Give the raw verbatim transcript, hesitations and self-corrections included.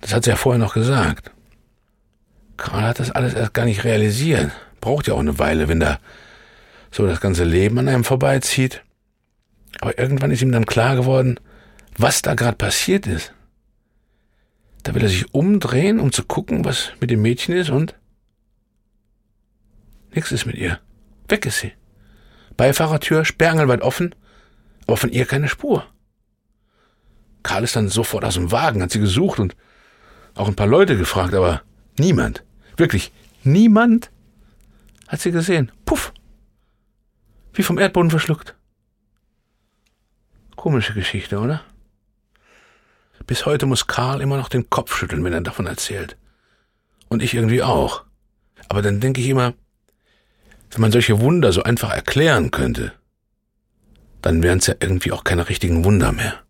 Das hat sie ja vorher noch gesagt. Karl hat das alles erst gar nicht realisiert. Braucht ja auch eine Weile, wenn da so das ganze Leben an einem vorbeizieht. Aber irgendwann ist ihm dann klar geworden, was da gerade passiert ist. Da will er sich umdrehen, um zu gucken, was mit dem Mädchen ist, und nichts ist mit ihr. Weg ist sie. Beifahrertür sperrangelweit offen, aber von ihr keine Spur. Karl ist dann sofort aus dem Wagen, hat sie gesucht und auch ein paar Leute gefragt, aber niemand, wirklich niemand hat sie gesehen. Puff. Wie vom Erdboden verschluckt. Komische Geschichte, oder? Bis heute muss Karl immer noch den Kopf schütteln, wenn er davon erzählt. Und ich irgendwie auch. Aber dann denke ich immer, wenn man solche Wunder so einfach erklären könnte, dann wären es ja irgendwie auch keine richtigen Wunder mehr.